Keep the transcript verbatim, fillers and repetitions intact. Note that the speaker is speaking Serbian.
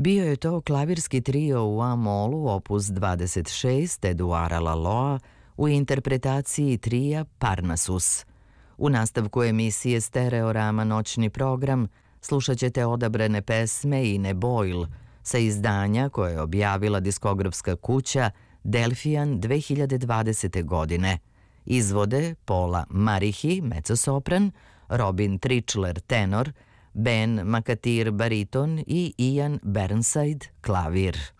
Bio je to klavirski trio u A-molu opus dvadeset šest Eduara Laloa u interpretaciji trija Parnasus. U nastavku emisije Stereorama noćni program slušat ćete odabrane pesme Ine Boyle sa izdanja koje je objavila diskografska kuća Delfian dve hiljade dvadesete. godine. Izvode Paula Marihi, mezzosopran, Robin Trichler, tenor, Ben Makatir, bariton i Ian Burnside, klavir.